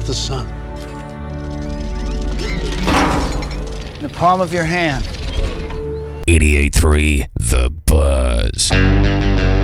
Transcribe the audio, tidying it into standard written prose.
of the sun. In the palm of your hand. 88.3 The Buzz.